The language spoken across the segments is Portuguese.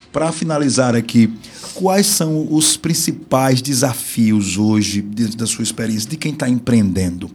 Para finalizar aqui, quais são os principais desafios hoje, dentro da sua experiência, de quem está empreendendo?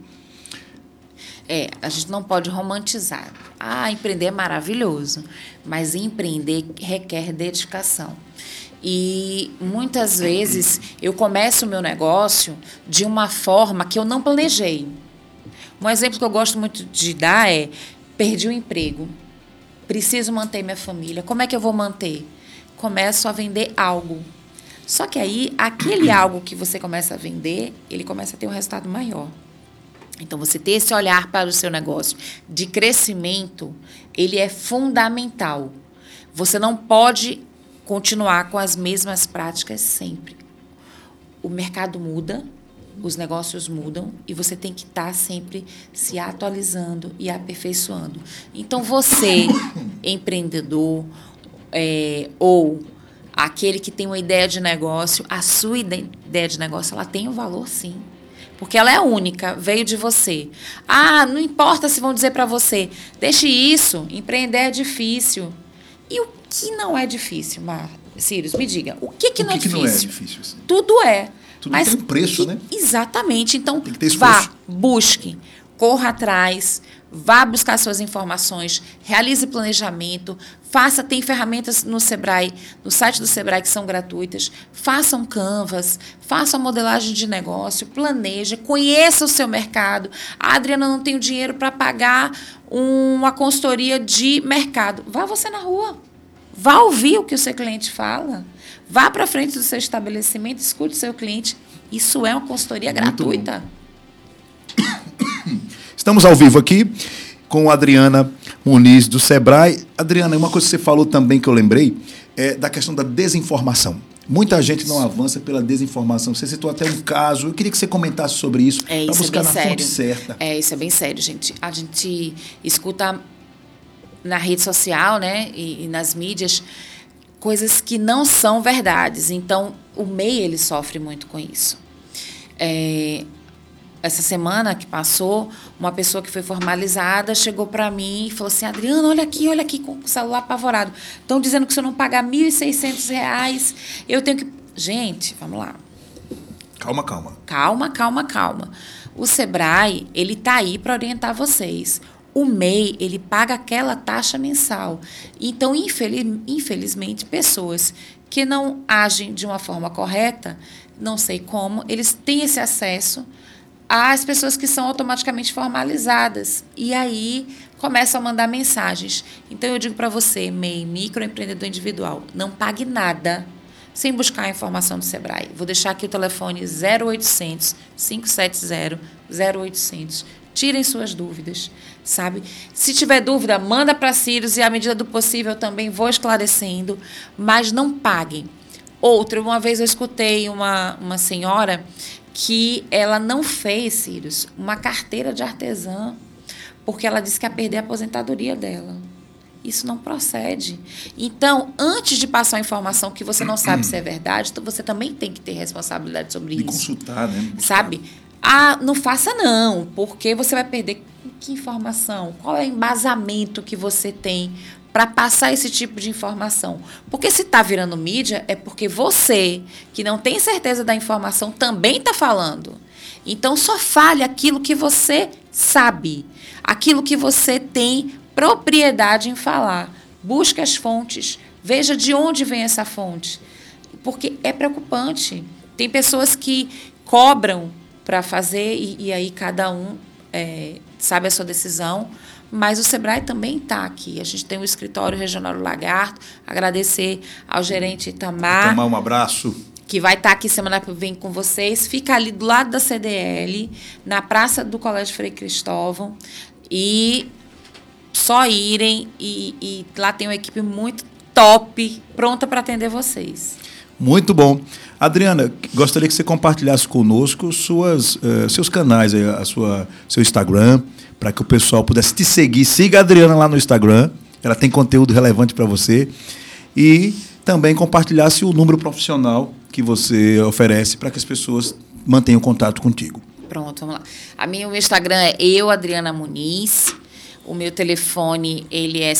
A gente não pode romantizar. Empreender é maravilhoso, mas empreender requer dedicação. E muitas vezes eu começo o meu negócio de uma forma que eu não planejei. Um exemplo que eu gosto muito de dar é: perdi o emprego, preciso manter minha família. Como é que eu vou manter? Começo a vender algo. Só que aí, aquele algo que você começa a vender, ele começa a ter um resultado maior. Então, você ter esse olhar para o seu negócio de crescimento, ele é fundamental. Você não pode continuar com as mesmas práticas sempre. O mercado muda, os negócios mudam e você tem que estar sempre se atualizando e aperfeiçoando. Então, você, empreendedor, ou aquele que tem uma ideia de negócio, a sua ideia de negócio, ela tem um valor, sim. Porque ela é única, veio de você. Não importa se vão dizer para você, deixe isso, empreender é difícil. E o que não é difícil, Círios? Me diga, o que não é difícil? Não é difícil, assim? Tudo é. Tudo tem um preço, né? Exatamente. Então, tem que ter esforço. Busque, corra atrás, vá buscar suas informações, realize planejamento, tem ferramentas no Sebrae, no site do Sebrae que são gratuitas, faça um canvas, faça uma modelagem de negócio, planeje, conheça o seu mercado. Adriana, não tenho dinheiro para pagar uma consultoria de mercado. Vá você na rua, vá ouvir o que o seu cliente fala, vá para frente do seu estabelecimento, escute o seu cliente. Isso é uma consultoria gratuita. Estamos ao vivo aqui com a Adriana Muniz, do Sebrae. Adriana, uma coisa que você falou também que eu lembrei é da questão da desinformação. Muita gente não avança pela desinformação. Você citou até um caso. Eu queria que você comentasse sobre isso, para buscar na fonte certa. Isso é bem sério, gente. A gente escuta na rede social, né, e nas mídias, coisas que não são verdades. Então, o MEI, ele sofre muito com isso. Essa semana que passou, uma pessoa que foi formalizada chegou para mim e falou assim: Adriana, olha aqui, com o celular apavorado. Estão dizendo que se eu não pagar R$ 1.600, eu tenho que... Gente, vamos lá. Calma. O Sebrae, ele está aí para orientar vocês. O MEI, ele paga aquela taxa mensal. Então, infelizmente, pessoas que não agem de uma forma correta, não sei como, eles têm esse acesso às pessoas que são automaticamente formalizadas. E aí começam a mandar mensagens. Então, eu digo para você, MEI, microempreendedor individual, não pague nada sem buscar a informação do Sebrae. Vou deixar aqui o telefone 0800 570 0800. Tirem suas dúvidas, sabe? Se tiver dúvida, manda para Círios e, à medida do possível, eu também vou esclarecendo, mas não paguem. Uma vez eu escutei uma senhora que ela não fez, Círios, uma carteira de artesã, porque ela disse que ia perder a aposentadoria dela. Isso não procede. Então, antes de passar a informação que você não sabe se é verdade, então você também tem que ter responsabilidade sobre isso. E consultar, né? Sabe? Não faça não, porque você vai perder que informação? Qual é o embasamento que você tem para passar esse tipo de informação? Porque se está virando mídia, é porque você, que não tem certeza da informação, também está falando. Então, só fale aquilo que você sabe, aquilo que você tem propriedade em falar. Busque as fontes, veja de onde vem essa fonte, porque é preocupante. Tem pessoas que cobram para fazer e aí cada um sabe a sua decisão, mas o Sebrae também está aqui. A gente tem o escritório regional do Lagarto. Agradecer ao gerente Itamar. Um abraço. Que vai estar aqui semana que vem com vocês. Fica ali do lado da CDL, na praça do Colégio Frei Cristóvão. E só irem e lá tem uma equipe muito top, pronta para atender vocês. Muito bom. Adriana, gostaria que você compartilhasse conosco seus canais, seu Instagram, para que o pessoal pudesse te seguir. Siga a Adriana lá no Instagram, ela tem conteúdo relevante para você. E também compartilhasse o número profissional que você oferece para que as pessoas mantenham contato contigo. Pronto, vamos lá. O meu Instagram é Adriana Muniz. O meu telefone, ele é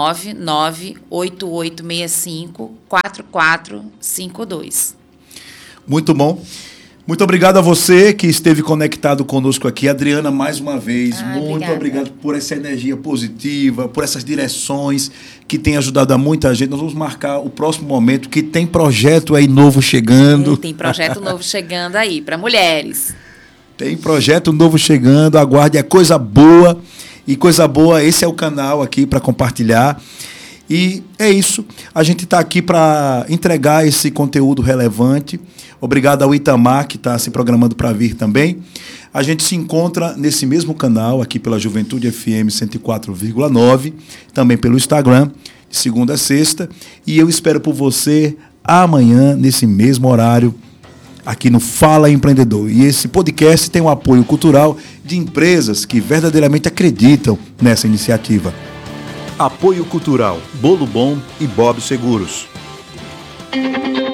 799-8865-4452. Muito bom. Muito obrigado a você que esteve conectado conosco aqui. Adriana, mais uma vez, muito obrigado por essa energia positiva, por essas direções que tem ajudado a muita gente. Nós vamos marcar o próximo momento, que tem projeto aí novo chegando. Tem projeto novo chegando aí, para mulheres. Tem projeto novo chegando, aguarde, é coisa boa. E coisa boa, esse é o canal aqui para compartilhar. E é isso. A gente está aqui para entregar esse conteúdo relevante. Obrigado ao Itamar, que está se programando para vir também. A gente se encontra nesse mesmo canal, aqui pela Juventude FM 104,9, também pelo Instagram, de segunda a sexta. E eu espero por você amanhã, nesse mesmo horário, aqui no Fala Empreendedor. E esse podcast tem o apoio cultural de empresas que verdadeiramente acreditam nessa iniciativa. Apoio cultural, Bolo Bom e Bob Seguros.